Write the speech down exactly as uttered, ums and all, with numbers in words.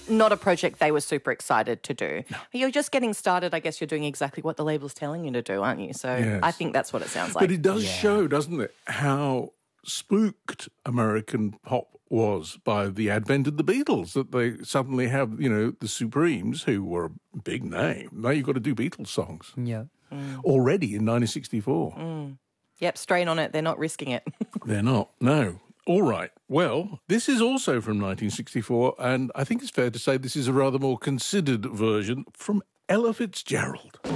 not a project they were super excited to do. No. You're just getting started. I guess you're doing exactly what the label's telling you to do, aren't you? So yes. I think that's what it sounds like. But it does yeah. show, doesn't it, how spooked American pop was by the advent of the Beatles, that they suddenly have, you know, the Supremes, who were a big name. Now you've got to do Beatles songs. Yeah. Mm. Already in nineteen sixty-four. Mm. Yep, straight on it. They're not risking it. They're not, no. All right. Well, this is also from nineteen sixty-four, and I think it's fair to say this is a rather more considered version from Ella Fitzgerald.